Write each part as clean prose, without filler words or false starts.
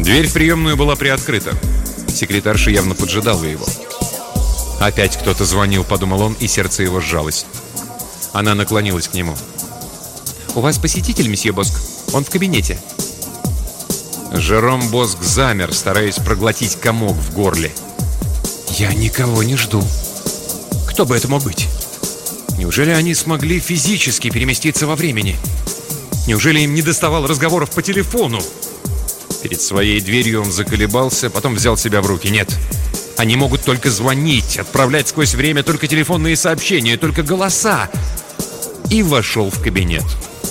Дверь в приемную была приоткрыта. Секретарша явно поджидала его. «Опять кто-то звонил», — подумал он, и сердце его сжалось. Она наклонилась к нему. «У вас посетитель, месье Боск? Он в кабинете». Жером Боск замер, стараясь проглотить комок в горле. «Я никого не жду. Кто бы это мог быть? Неужели они смогли физически переместиться во времени? Неужели им не доставало разговоров по телефону?» Перед своей дверью он заколебался, потом взял себя в руки. «Нет, они могут только звонить, отправлять сквозь время только телефонные сообщения, только голоса». И вошел в кабинет.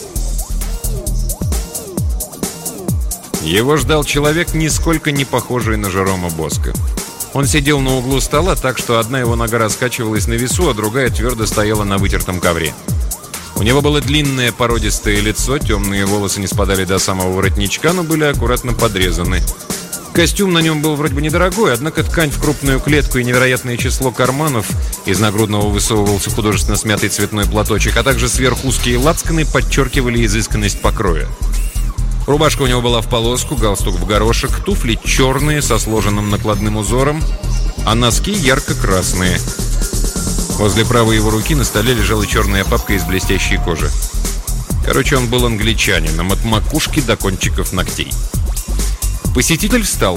Его ждал человек, нисколько не похожий на Жерома Боска. Он сидел на углу стола так, что одна его нога раскачивалась на весу, а другая твердо стояла на вытертом ковре. У него было длинное породистое лицо, темные волосы не спадали до самого воротничка, но были аккуратно подрезаны. Костюм на нем был вроде бы недорогой, однако ткань в крупную клетку и невероятное число карманов, из нагрудного высовывался художественно смятый цветной платочек, а также сверхузкие лацканы подчеркивали изысканность покроя. Рубашка у него была в полоску, галстук в горошек, туфли черные со сложенным накладным узором, а носки ярко-красные. Возле правой его руки на столе лежала черная папка из блестящей кожи. Короче, он был англичанином, от макушки до кончиков ногтей. Посетитель встал.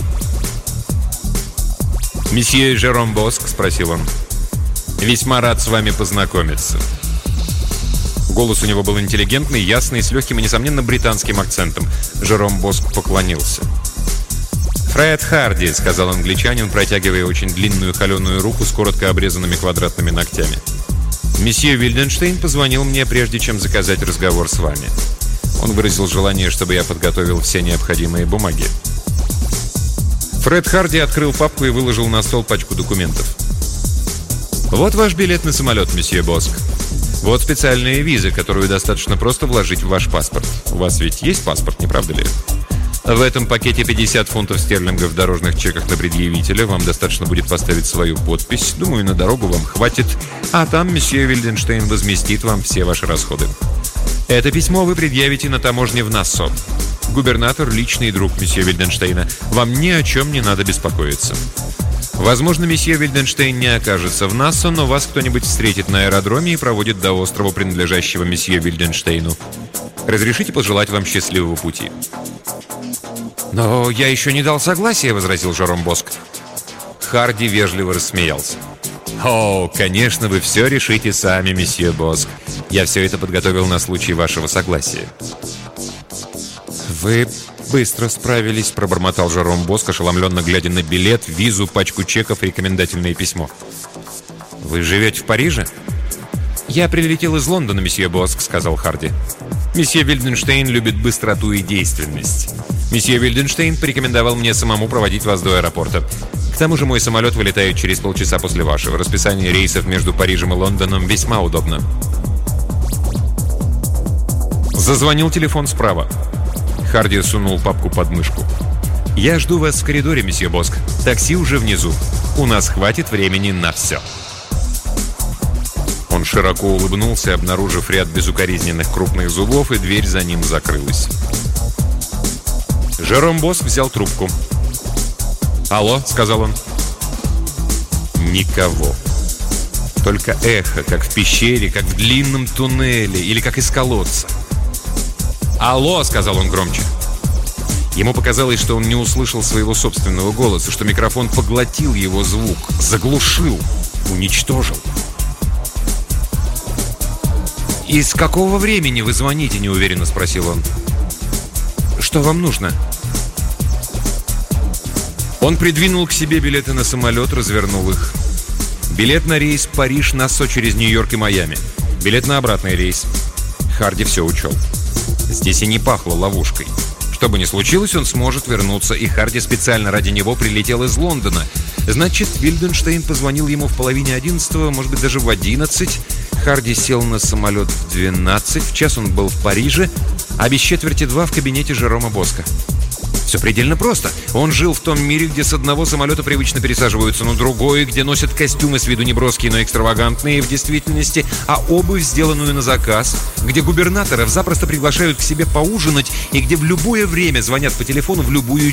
«Месье Жером Боск?» – спросил он. «Весьма рад с вами познакомиться». Голос у него был интеллигентный, ясный, с легким и, несомненно, британским акцентом. Жером Боск поклонился. «Фред Харди», — сказал англичанин, протягивая очень длинную холеную руку с коротко обрезанными квадратными ногтями. «Месье Вильденштейн позвонил мне, прежде чем заказать разговор с вами. Он выразил желание, чтобы я подготовил все необходимые бумаги». Фред Харди открыл папку и выложил на стол пачку документов. «Вот ваш билет на самолет, месье Боск. Вот специальная виза, которую достаточно просто вложить в ваш паспорт. У вас ведь есть паспорт, не правда ли? В этом пакете 50 фунтов стерлингов в дорожных чеках на предъявителя. Вам достаточно будет поставить свою подпись. Думаю, на дорогу вам хватит. А там месье Вильденштейн возместит вам все ваши расходы. Это письмо вы предъявите на таможне в Нассо. Губернатор – личный друг месье Вильденштейна. Вам ни о чем не надо беспокоиться. Возможно, месье Вильденштейн не окажется в Нассо, но вас кто-нибудь встретит на аэродроме и проводит до острова, принадлежащего месье Вильденштейну. Разрешите пожелать вам счастливого пути». «Но я еще не дал согласия», — возразил Жером Боск. Харди вежливо рассмеялся. «О, конечно, вы все решите сами, месье Боск. Я все это подготовил на случай вашего согласия». «Вы быстро справились», — пробормотал Жером Боск, ошеломленно глядя на билет, визу, пачку чеков и рекомендательное письмо. «Вы живете в Париже?» «Я прилетел из Лондона, месье Боск», — сказал Харди. «Месье Вильденштейн любит быстроту и действенность. Месье Вильденштейн порекомендовал мне самому проводить вас до аэропорта. К тому же мой самолет вылетает через полчаса после вашего. Расписание рейсов между Парижем и Лондоном весьма удобно». Зазвонил телефон справа. Харди сунул папку под мышку. «Я жду вас в коридоре, месье Боск. Такси уже внизу. У нас хватит времени на все». Он широко улыбнулся, обнаружив ряд безукоризненных крупных зубов, и дверь за ним закрылась. Жером Боск взял трубку. «Алло», — сказал он. Никого. Только эхо, как в пещере, как в длинном туннеле или как из колодца. «Алло», — сказал он громче. Ему показалось, что он не услышал своего собственного голоса, что микрофон поглотил его звук, заглушил, уничтожил. «Из какого времени вы звоните?» — неуверенно спросил он. «Что вам нужно?» Он придвинул к себе билеты на самолет, развернул их. Билет на рейс Париж-Нассо через Нью-Йорк и Майами. Билет на обратный рейс. Харди все учел. Здесь и не пахло ловушкой. Что бы ни случилось, он сможет вернуться, и Харди специально ради него прилетел из Лондона. Значит, Вильденштейн позвонил ему в половине 11, может быть, даже в 11. Харди сел на самолет в 12, в час он был в Париже, а без 1:45 в кабинете Жерома Боска. Все предельно просто. Он жил в том мире, где с одного самолета привычно пересаживаются на другой, где носят костюмы с виду неброские, но экстравагантные в действительности, а обувь, сделанную на заказ, где губернаторов запросто приглашают к себе поужинать и где в любое время звонят по телефону в любую